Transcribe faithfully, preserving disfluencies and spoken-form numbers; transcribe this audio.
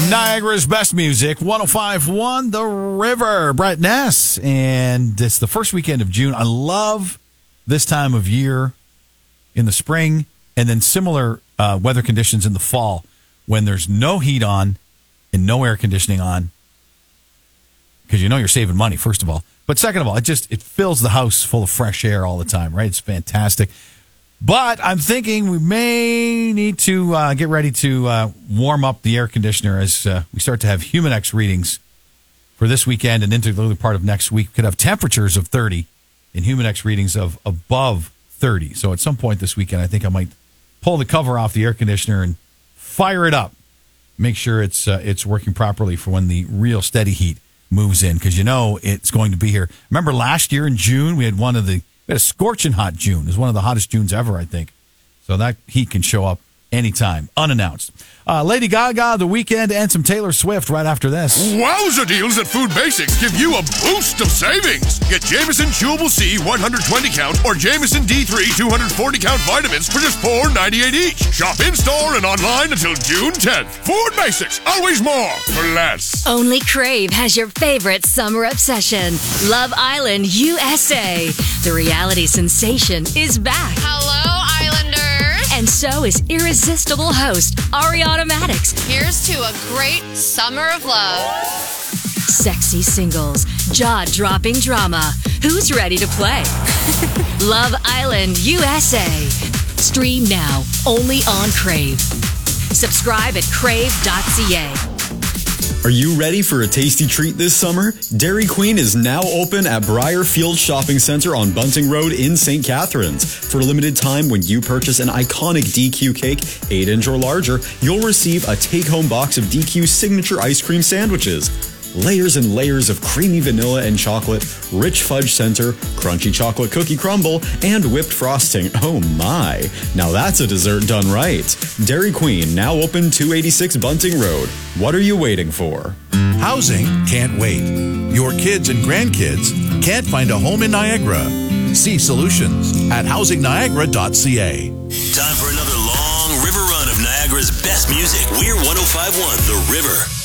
Niagara's best music, one oh five point one The River. Brett Ness, and it's the first weekend of June. I love this time of year in the spring, and then similar uh, weather conditions in the fall when there's no heat on and no air conditioning on, because you know you're saving money, first of all. But second of all, it just it fills the house full of fresh air all the time, right? It's fantastic. But I'm thinking we may need to uh, get ready to uh, warm up the air conditioner as uh, we start to have Humidex readings for this weekend and into the early part of next week. We could have temperatures of thirty and Humidex readings of above thirty. So at some point this weekend, I think I might pull the cover off the air conditioner and fire it up. Make sure it's uh, it's working properly for when the real steady heat moves in, because you know it's going to be here. Remember last year in June, we had one of the We had a scorching hot June. It was one of the hottest Junes ever, I think. So that heat can show up anytime, unannounced. Uh, Lady Gaga, The Weeknd, and some Taylor Swift right after this. Wowza deals at Food Basics give you a boost of savings. Get Jameson Chewable C one hundred twenty count or Jameson D three two hundred forty count vitamins for just four ninety-eight each. Shop in-store and online until June tenth. Food Basics, always more for less. Only Crave has your favorite summer obsession. Love Island U S A. The reality sensation is back. Hello, Islanders. And so is irresistible host Ariana Maddox. Here's to a great summer of love. Sexy singles, jaw-dropping drama. Who's ready to play? Love Island U S A. Stream now, only on Crave. Subscribe at crave dot c a. Are you ready for a tasty treat this summer? Dairy Queen is now open at Briarfield Shopping Center on Bunting Road in Saint Catharines. For a limited time, when you purchase an iconic D Q cake, eight inch or larger, you'll receive a take-home box of D Q's signature ice cream sandwiches. Layers and layers of creamy vanilla and chocolate, rich fudge center, crunchy chocolate cookie crumble, and whipped frosting. Oh my. Now that's a dessert done right. Dairy Queen, now open two eighty-six Bunting Road. What are you waiting for? Housing can't wait. Your kids and grandkids can't find a home in Niagara. See solutions at housing niagara dot c a. Time for another long river run of Niagara's best music. We're one oh five point one The River.